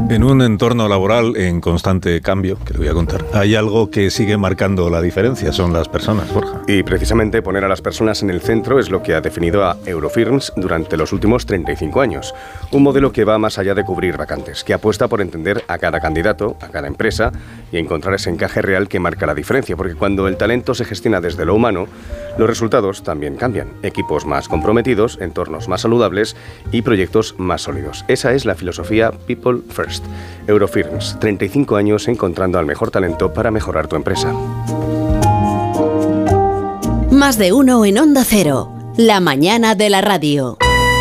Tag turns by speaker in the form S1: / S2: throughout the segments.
S1: En un entorno laboral en constante cambio, que le voy a contar, hay algo que sigue marcando la diferencia, son las personas, Borja.
S2: Y precisamente poner a las personas en el centro es lo que ha definido a Eurofirms durante los últimos 35 años. Un modelo que va más allá de cubrir vacantes, que apuesta por entender a cada candidato, a cada empresa y encontrar ese encaje real que marca la diferencia, porque cuando el talento se gestiona desde lo humano, los resultados también cambian. Equipos más comprometidos, entornos más saludables y proyectos más sólidos. Esa es la filosofía People First. Eurofirms, 35 años encontrando al mejor talento para mejorar tu empresa.
S3: Más de uno en Onda Cero, la mañana de la radio.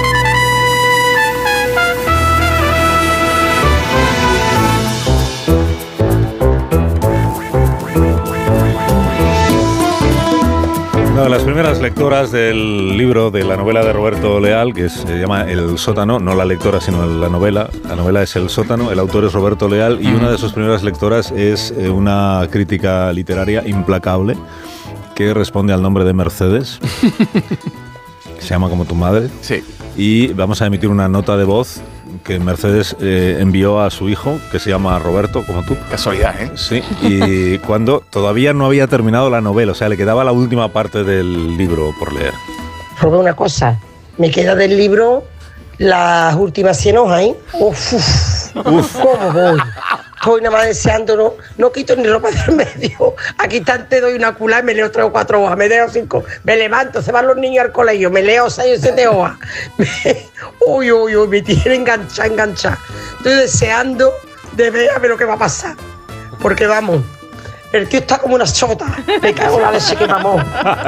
S1: Una de las primeras lectoras del libro de la novela de Roberto Leal, que se llama El sótano, no la lectora sino la novela es El sótano, el autor es Roberto Leal y una de sus primeras lectoras es una crítica literaria implacable que responde al nombre de Mercedes, se llama como tu madre,
S4: sí.
S1: Y vamos a emitir una nota de voz que Mercedes envió a su hijo, que se llama Roberto, como tú.
S4: Casualidad, ¿eh?
S1: Sí, y cuando todavía no había terminado la novela, o sea, le quedaba la última parte del libro por leer.
S5: Robé una cosa, me queda del libro las últimas 100 hojas, ¿eh? Uf. ¿Cómo voy? Estoy nada más deseando, no quito ni ropa del medio. Aquí te doy una culá y me leo 3 o 4 hojas, me leo 5, me levanto, se van los niños al colegio, me leo 6 o 7 hojas. Uy, me tiene enganchada. Estoy deseando de ver a ver lo que va a pasar. Porque vamos, el tío está como una chota. Me cago en la leche que mamó.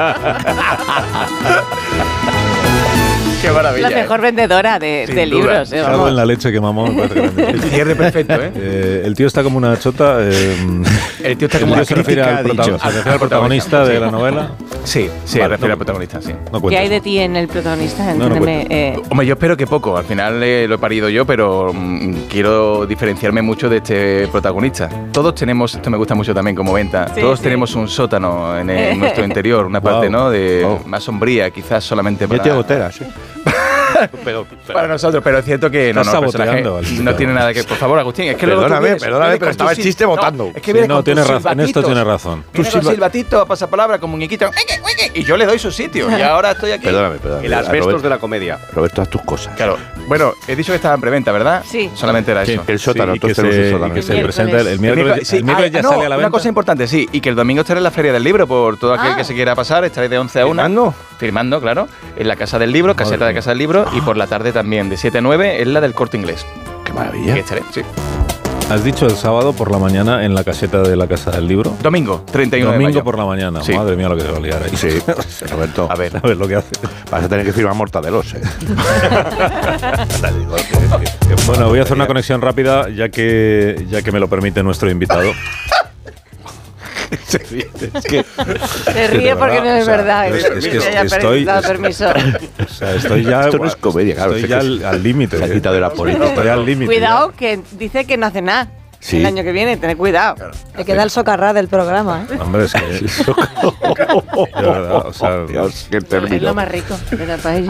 S4: Qué maravilla.
S6: La mejor vendedora de libros.
S1: Cago en la leche que mamó.
S4: El cierre perfecto, ¿eh?
S1: El tío está como una chota.
S4: El tío está como una
S1: se refiere al protagonista de la novela.
S4: Sí, se refiere al protagonista, sí.
S6: ¿Qué hay de ti en el protagonista? Entiéndeme.
S4: Hombre, yo espero que poco. Al final lo he parido yo, pero quiero diferenciarme mucho de este protagonista. Todos tenemos, esto me gusta mucho también como venta, todos tenemos un sótano en nuestro interior, una parte, ¿no? Más sombría, quizás solamente para...
S7: Yo tengo goteras, sí.
S4: pero para nosotros, pero es cierto que no tiene nada que... Por favor, Agustín, es que
S7: perdóname, pero estaba el chiste votando.
S4: Es que
S1: no, tienes razón, en esto tienes razón.
S4: Tú silbatito, pasapalabra con muñequito, y yo le doy su sitio, y ahora estoy aquí.
S7: Perdóname.
S2: El asbestos de la comedia.
S7: Roberto, haz tus cosas.
S4: Claro. Bueno, he dicho que estaba en preventa, ¿verdad?
S6: Sí.
S4: Solamente era eso.
S7: El sótano,
S1: y que se presenta el miércoles. El miércoles ya sale a la venta.
S4: Una cosa importante, sí, y que el domingo estaré en la Feria del Libro, por todo aquel que se quiera pasar, estaré de 11 a 1. Firmando, claro, en la Casa del Libro, caseta de Casa del Libro, y por la tarde también, de 7 a 9, en la del Corte Inglés.
S7: ¡Qué maravilla!
S4: Estaré, sí.
S1: Has dicho el sábado por la mañana en la caseta de la Casa del Libro.
S4: Domingo, 31 de mayo.
S1: Domingo por la mañana. Sí. Madre mía lo que se va a liar ahí.
S7: Sí, Roberto.
S4: A ver
S1: lo que hace.
S7: Vas a tener que firmar mortadelos,
S1: Bueno, voy a hacer una conexión rápida, ya que me lo permite nuestro invitado.
S6: Se ríe porque no es verdad.
S1: Es que estoy...
S6: permiso.
S1: O sea, estoy ya...
S7: Esto no es comedia, claro.
S1: Estoy ya al límite.
S7: Se ha quitado de la política.
S1: Estoy al límite.
S6: Cuidado, que dice que no hace nada. Sí. El año que viene, tened cuidado.
S8: Claro. Te queda el socarrá del programa, ¿eh?
S1: Hombre, es que... de verdad, o sea,
S7: Dios, qué término.
S6: Es lo más rico del país.